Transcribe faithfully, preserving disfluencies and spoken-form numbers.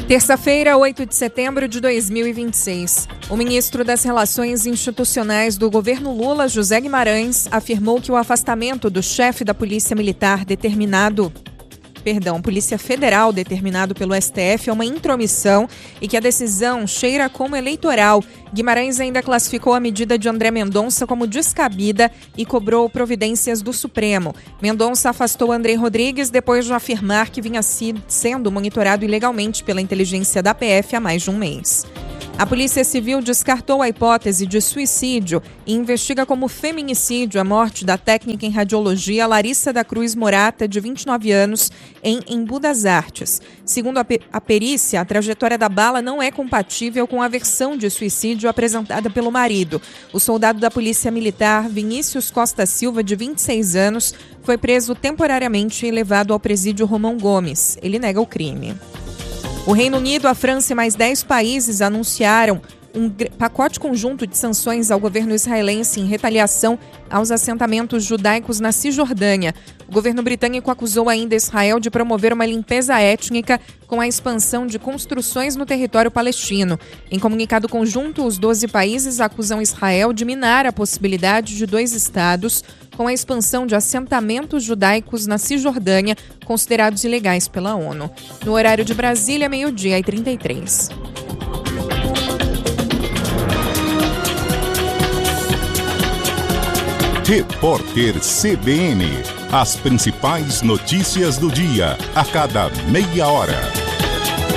Terça-feira, oito de setembro de dois mil e vinte e seis. O ministro das Relações Institucionais do governo Lula, José Guimarães, afirmou que o afastamento do chefe da Polícia Militar determinado Perdão, Polícia Federal determinado pelo S T F é uma intromissão e que a decisão cheira como eleitoral. Guimarães ainda classificou a medida de André Mendonça como descabida e cobrou providências do Supremo. Mendonça afastou André Rodrigues depois de afirmar que vinha sendo monitorado ilegalmente pela inteligência da P F há mais de um mês. A Polícia Civil descartou a hipótese de suicídio e investiga como feminicídio a morte da técnica em radiologia Larissa da Cruz Morata, de vinte e nove anos, em Embu das Artes. Segundo a, pe- a perícia, a trajetória da bala não é compatível com a versão de suicídio apresentada pelo marido. O soldado da Polícia Militar, Vinícius Costa Silva, de vinte e seis anos, foi preso temporariamente e levado ao presídio Romão Gomes. Ele nega o crime. O Reino Unido, a França e mais dez países anunciaram um pacote conjunto de sanções ao governo israelense em retaliação aos assentamentos judaicos na Cisjordânia. O governo britânico acusou ainda Israel de promover uma limpeza étnica com a expansão de construções no território palestino. Em comunicado conjunto, os doze países acusam Israel de minar a possibilidade de dois estados com a expansão de assentamentos judaicos na Cisjordânia, considerados ilegais pela ONU. No horário de Brasília, meio-dia e trinta e três. Repórter C B N. As principais notícias do dia, a cada meia hora.